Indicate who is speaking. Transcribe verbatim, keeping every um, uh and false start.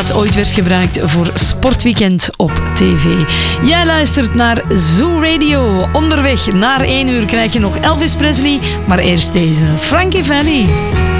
Speaker 1: dat ooit werd gebruikt voor Sportweekend op tv. Jij luistert naar Zoo Radio. Onderweg naar één uur krijg je nog Elvis Presley, maar eerst deze Frankie Valli.